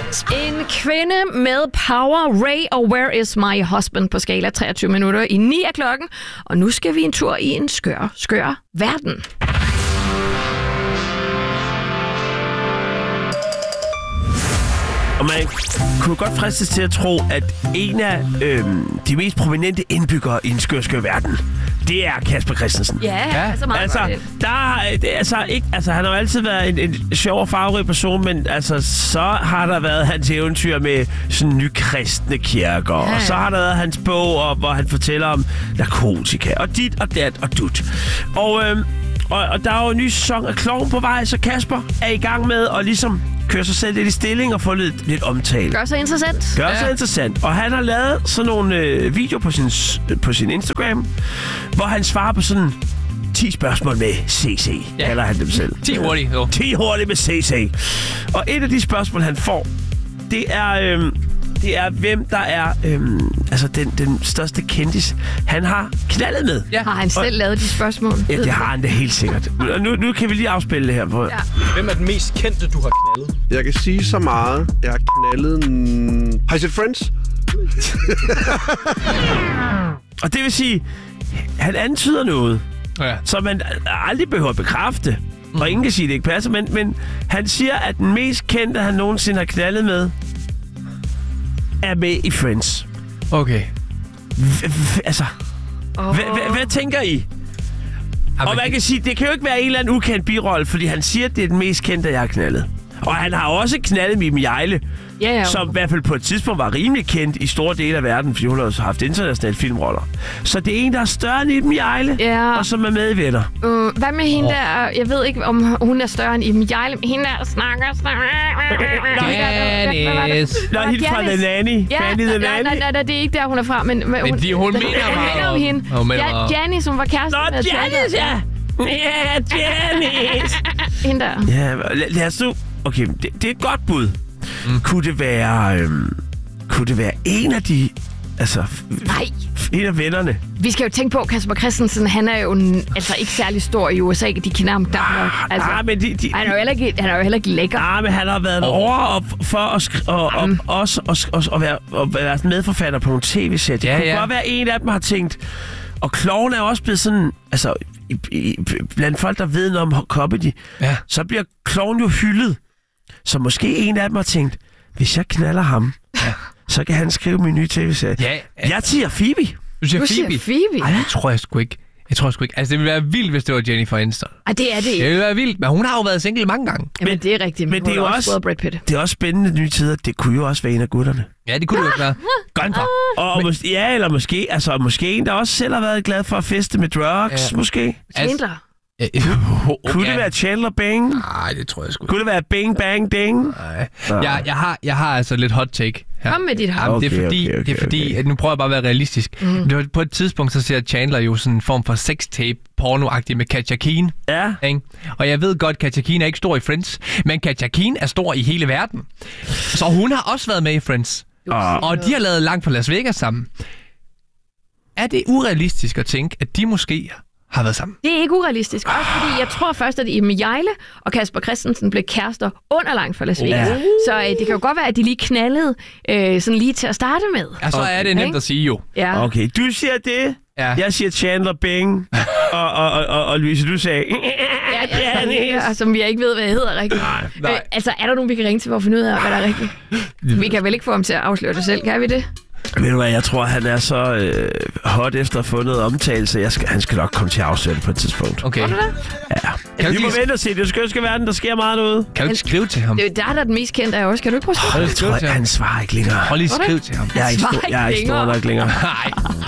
En kvinde med power, Ray og Where is my husband på skala 23 minutter i 9 af klokken. Og nu skal vi en tur i en skør verden. Og man kunne godt fristes til at tro, at en af de mest prominente indbyggere i en skør verden, det er Casper Christensen. Ja, altså meget han har jo altid været en sjov og farverig person, men altså, så har der været hans eventyr med sådan nykristne kirker, og så har der været hans bog, hvor han fortæller om narkotika, og dit og dat og dut. Og der er jo en ny sæson af Klovn på vej, så Casper er i gang med at ligesom køre sig selv lidt i stilling og få lidt omtale. Gør så interessant. Og han har lavet sådan nogle videoer på sin Instagram, hvor han svarer på sådan 10 spørgsmål med CC, kalder han dem selv. 10 hurtigt, jo. 10 hurtigt med CC. Og et af de spørgsmål, han får, det er hvem der er den største kendis, han har knaldet med. Ja. Har han selv lavet de spørgsmål? Ja, det har han da helt sikkert. Nu kan vi lige afspille det her. Ja. Hvem er den mest kendte, du har knaldet? Jeg kan sige så meget. Jeg har knaldet... Har I set Friends? Og det vil sige, han antyder noget, som man aldrig behøver at bekræfte. Og ingen kan sige, at det ikke passer. Men han siger, at den mest kendte, han nogensinde har knaldet med, er med i Friends. Okay. Hvad tænker I? Og man kan sige, det kan jo ikke være en eller anden ukendt birolle, fordi han siger, at det er den mest kendte, jeg har knaldet. Og han har også knaldet Mime Hjejle, som i hvert fald på et tidspunkt var rimelig kendt i store dele af verden, fordi hun har haft internationale filmroller. Så det er en, der er større end Mime Hjejle, og som er med i Venner. Hvad med hende der? Jeg ved ikke, om hun er større end Mime Hjejle. Hende der snakker. Janice. Nå, helt fra The Nanny. Fanny The Nanny. Nej, det er ikke der, hun er fra, men hun mener om hende. Janice, hun var kæresten med Janice, ja! Ja, Janice! Hende der. Ja, lad os nu... Okay, det er et godt bud. Kunne det være en af de... Altså... Nej. En af vennerne. Vi skal jo tænke på, Casper Christensen, han er jo ikke særlig stor i USA. De kender ham der. Men han er jo heller ikke lækker. Men han har været over for at være medforfatter på nogle tv-sæt. Det kunne godt være, en af dem har tænkt... Og Klovn er også blevet sådan... Altså, blandt folk, der ved noget om comedy, så bliver Klovn jo hyldet. Så måske en af dem har tænkt, hvis jeg knaller ham, så kan han skrive min nye tv-serie. Jeg siger Phoebe. Du siger Phoebe? Ej, det tror jeg sgu ikke. Altså, det ville være vildt, hvis det var Jennifer Aniston. Det er det ikke. Det ville være vildt, men hun har jo været single mange gange. Men det er rigtigt. Men det er jo også Brad Pitt. Det er også spændende nye tider. Det kunne jo også være en af gutterne. Ja, det kunne det jo være. Eller måske en, der også selv har været glad for at feste med drugs, måske. Chandler. Kunne det være Chandler Bing? Nej, det tror jeg sgu. Kunne det være Bing Bang Ding? Nej. Jeg har altså lidt hot take her. Kom med dit hot. Det er fordi, at nu prøver jeg bare at være realistisk. På et tidspunkt, så ser Chandler jo sådan en form for sextape pornoagtig med Katja Keen. Ja. Ikke? Og jeg ved godt, Katja Keen er ikke stor i Friends, men Katja Keen er stor i hele verden. Så hun har også været med i Friends. Og de har lavet Langt fra Las Vegas sammen. Er det urealistisk at tænke, at de måske har været sammen? Det er ikke urealistisk. Også fordi jeg tror først, at Mime Hjejle og Casper Christensen blev kærester under Langt fra Las Vegas. Så det kan jo godt være, at de lige knaldede sådan lige til at starte med. Ja, så er det nemt at sige jo. Ja. Okay, du siger det. Ja. Jeg siger Chandler Bing. og Louise, du sagde... Ja, som vi ikke ved, hvad jeg hedder rigtigt. Nej. Altså, er der nogen, vi kan ringe til for at finde ud af, hvad der er rigtigt? Vi kan vel ikke få ham til at afsløre det selv, kan vi det? Ved du hvad, jeg tror, han er så hot efter at få noget omtale, han skal nok komme til at afsløre det på et tidspunkt. Okay. Ja. Vi må vente og se. Det skal verden, der sker meget noget. Kan du ikke skrive til ham? Det er jo der er den mest kendte af os. Kan du ikke prøve at skrive? Jeg tror, han svarer ikke længere. Hold lige skriv til ham. Jeg er ikke stor nok længere. Nej.